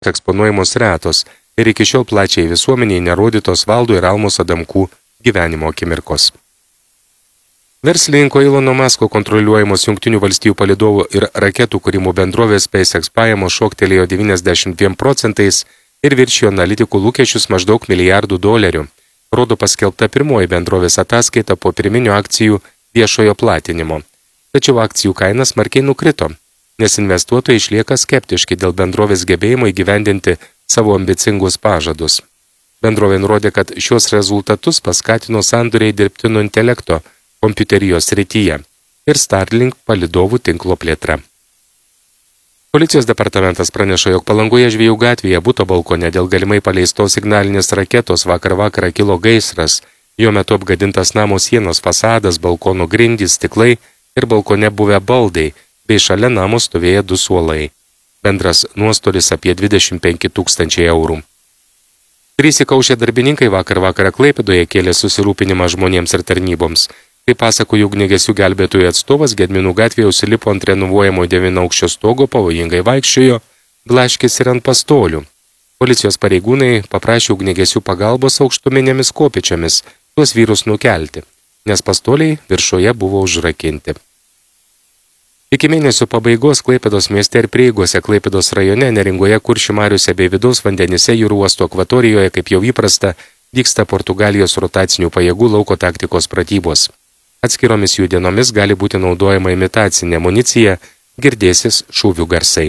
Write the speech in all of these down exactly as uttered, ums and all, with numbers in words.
eksponuojamos retos ir iki šiol plačiai visuomeniai nerodytos Valdo ir Almos Adamkų gyvenimo akimirkos. Verslininko Ilono Masko kontroliuojamos Jungtinių valstijų palydovų ir raketų kūrimų bendrovės SpaceX pajamos šoktelėjo devyniasdešimt dviem procentais ir viršijo analitikų lūkesčius maždaug milijardų dolerių, rodo paskelbta pirmoji bendrovės ataskaita po pirminio akcijų viešojo platinimo. Tačiau akcijų kaina smarkiai nukrito, nes investuotojai išlieka skeptiški dėl bendrovės gebėjimo įgyvendinti savo ambicingus pažadus. Bendrovė nurodė, kad šios rezultatus paskatino sandoriai dirbtino intelekto kompiuterijos srityje ir Starlink palydovų tinklo plėtra. Policijos departamentas praneša, jog Palangoje Žvejų gatvėje buto balkone dėl galimai paleistos signalinės raketos vakar vakarą kilo gaisras, jo metu apgadintas namo sienos fasadas, balkono grindys, stiklai ir balkone buvę baldai, bei šalia namo stovėję du suolai. Bendras nuostolis apie dvidešimt penki tūkstančiai eurų. Trys įkaušę darbininkai vakar vakarą Klaipėdoje kėlė susirūpinimą žmonėms ir tarnyboms. Kaip pasakojo ugniagesių gelbėtojų atstovas, Gedminų gatvėje užsilipo ant renovuojamo devynaukščio stogo, pavojingai vaikščiojo, blaškėsi ir ant pastolių. Policijos pareigūnai paprašė ugniagesių pagalbos aukštuminėmis kopėčiomis tuos vyrus nukelti, nes pastoliai viršuje buvo užrakinti. Iki mėnesio pabaigos Klaipėdos mieste ir prieigose Klaipėdos rajone, Neringoje, Kuršių mariose bei vidaus vandenyse jūrų uosto akvatorijoje, kaip jau įprasta, vyksta Portugalijos rotacinių pajėgų lauko taktikos pratybos. Atskiromis jų dienomis gali būti naudojama imitacinė amunicija, girdėsis šūvių garsai.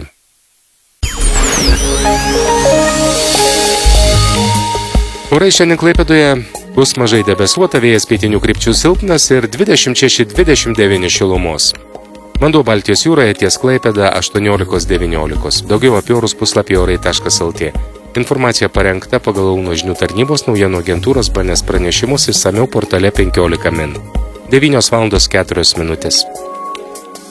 Orai šiandien Klaipėdoje bus mažai debesuota, vėjas pietinių krypčių silpnas ir dvidešimt šeši dvidešimt devyni šilumos. Vanduo Baltijos jūroje ties Klaipėda aštuoniolika devyniolika. Daugiau apie orus puslapyje orai taškas lt. Informacija parengta pagal Kauno žinių tarnybos naujienų agentūros B N S pranešimus išsamiau portale penkiolika min. devynios valandos keturios minutės.